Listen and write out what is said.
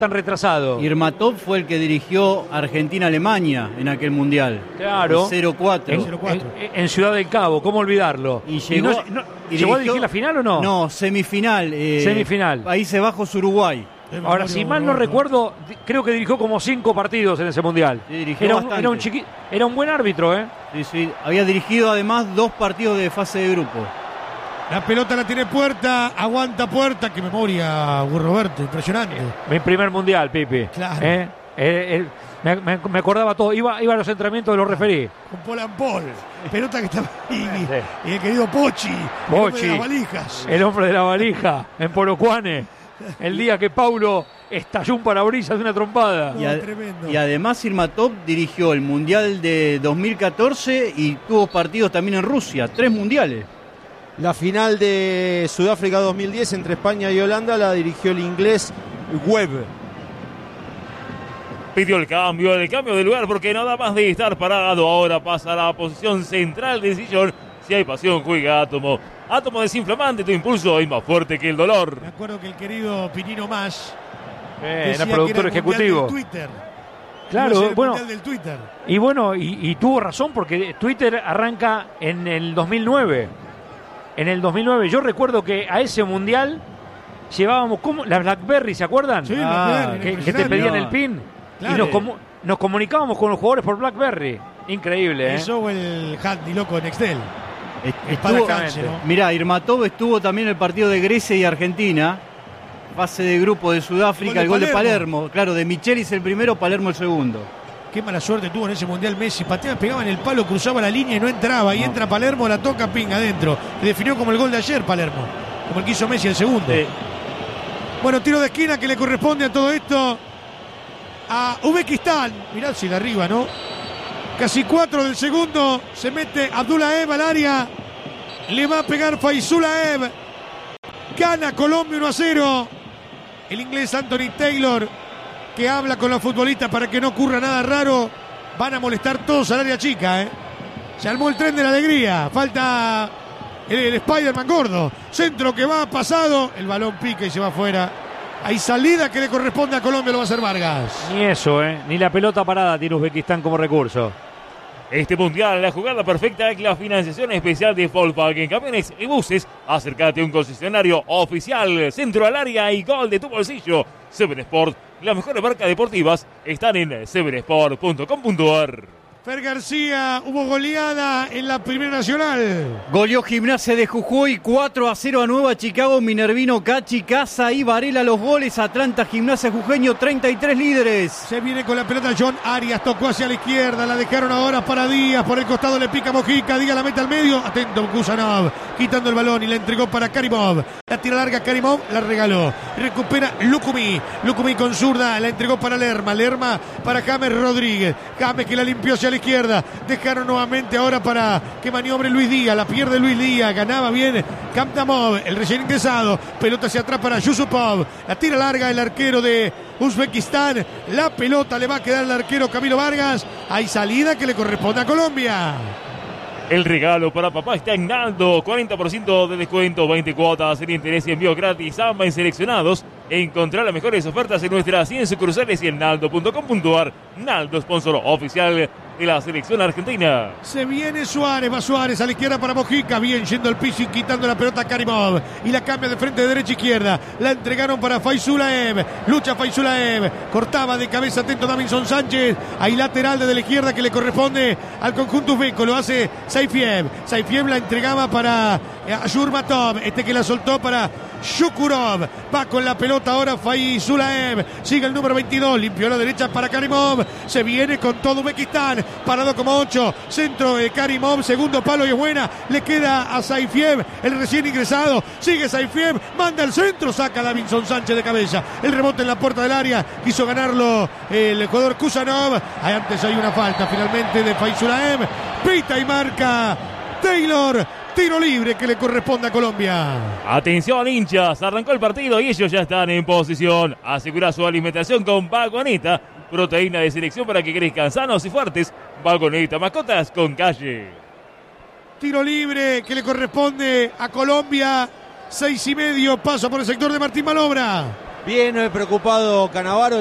tan retrasado. Irmatov fue el que dirigió Argentina-Alemania en aquel mundial. Claro. 0-4. En Ciudad del Cabo, ¿cómo olvidarlo? Y llegó, ¿Llegó a dirigir la final o no? No, semifinal. Semifinal. Países Bajos-Uruguay. Ahora, si mal no recuerdo, creo que dirigió como 5 partidos en ese mundial. Sí, era un buen árbitro, ¿eh? Sí. Había dirigido además 2 partidos de fase de grupo. La pelota la tiene Puerta, aguanta Puerta. Qué memoria, Roberto, impresionante. Mi primer mundial, Pipi. Claro. Me acordaba todo. Iba a los entrenamientos de los referí. Con Paul. Pelota que estaba ahí. Y el querido Pochi. El hombre de las valijas. El hombre de la valija. En Polocuane. El día que Paulo estalló un parabrisas de una trompada. Y además Irmatov dirigió el Mundial de 2014 y tuvo partidos también en Rusia. 3 mundiales. La final de Sudáfrica 2010 entre España y Holanda la dirigió el inglés Webb. Pidió el cambio de lugar porque no da más de estar parado. Ahora pasa a la posición central del sillón. Si hay pasión, juega Átomo. Átomo desinflamante, tu impulso es más fuerte que el dolor. Me acuerdo que el querido Pinino Más era productor ejecutivo. Twitter. Claro, bueno. Del Twitter. Y bueno, y tuvo razón porque Twitter arranca en el 2009. En el 2009, yo recuerdo que a ese mundial llevábamos como la BlackBerry, ¿se acuerdan? Sí, que te pedían el pin. Claro. Y nos comunicábamos con los jugadores por BlackBerry. Increíble, ¿eh? Eso o el Handy loco en Excel. Mirá, Irmatov estuvo también en el partido de Grecia y Argentina. Fase de grupo de Sudáfrica, el gol de Palermo. Claro, de Michelis el primero, Palermo el segundo. Qué mala suerte tuvo en ese mundial Messi. Pateaba, pegaba en el palo, cruzaba la línea y no entraba. Y entra Palermo, la toca, pinga adentro. Le definió como el gol de ayer Palermo. Como el que hizo Messi el segundo. Sí. Bueno, tiro de esquina que le corresponde a todo esto a Uzbekistán. Mirá si de arriba, ¿no? Casi 4 del segundo. Se mete Abdullaev al área. Le va a pegar Faizulaev. Gana Colombia 1-0. El inglés Anthony Taylor, que habla con los futbolistas para que no ocurra nada raro. Van a molestar todos al área chica, ¿eh? Se armó el tren de la alegría. Falta el Spider-Man gordo. Centro que va pasado. El balón pica y se va afuera. Hay salida que le corresponde a Colombia, lo va a hacer Vargas. Ni eso, ni la pelota parada tiene Uzbekistán como recurso. Este mundial, la jugada perfecta es la financiación especial de Volkswagen Camiones y Buses. Acércate a un concesionario oficial, centro al área y gol de tu bolsillo. Seven Sport, las mejores marcas deportivas están en sevensport.com.ar. Fer García, hubo goleada en la Primera Nacional. Goleó Gimnasia de Jujuy 4-0 a Nueva Chicago. Minervino, Cachi, Casa y Varela los goles. Atlanta, Gimnasia Jujeño, 33 líderes. Se viene con la pelota John Arias, tocó hacia la izquierda, la dejaron ahora para Díaz. Por el costado le pica Mojica, Díaz la mete al medio. Atento Kusanov, quitando el balón y la entregó para Karimov. La tira larga Karimov, la regaló. Recupera Lukumi. Lukumi con zurda, la entregó para Lerma. Lerma para James Rodríguez. James que la limpió hacia la izquierda. Dejaron nuevamente ahora para que maniobre Luis Díaz. La pierde Luis Díaz. Ganaba bien Kamtamov, el recién ingresado. Pelota hacia atrás para Yusupov. La tira larga el arquero de Uzbekistán. La pelota le va a quedar al arquero Camilo Vargas. Hay salida que le corresponde a Colombia. El regalo para papá está en Naldo. 40% de descuento, 20 cuotas sin interés y envío gratis. Ambas en seleccionados. Encontrar las mejores ofertas en nuestras 100 sucursales y en naldo.com.ar. Naldo, sponsor oficial de la selección argentina. Se viene Suárez, va Suárez a la izquierda para Mojica, bien yendo al piso y quitando la pelota a Karimov. Y la cambia de frente de derecha a izquierda. La entregaron para Faizulaev. Lucha Faizulaev. Cortaba de cabeza, atento Davinson Sánchez. Hay lateral desde la izquierda que le corresponde al conjunto uzbeco. Lo hace Saifiev. Saifiev la entregaba para Yurmatov. Este que la soltó para Shukurov. Va con la pelota ahora Faizulaev. Sigue el número 22. Limpió a la derecha para Karimov. Se viene con todo Uzbekistán. Parado como 8. Centro de Karimov. Segundo palo y es buena. Le queda a Saifiev, el recién ingresado. Sigue Saifiev. Manda el centro. Saca a Davinson Sánchez de cabeza. El rebote en la puerta del área. Quiso ganarlo el jugador Kusanov. Antes hay una falta finalmente de Faizulaev. Pita y marca Taylor. Tiro libre que le corresponde a Colombia. Atención hinchas, arrancó el partido y ellos ya están en posición. Asegura su alimentación con Vagoneta, proteína de selección para que crezcan sanos y fuertes. Vagoneta, mascotas con calle. Tiro libre que le corresponde a Colombia. 6:30, pasa por el sector de Martín Malobra. Bien preocupado Canavaro.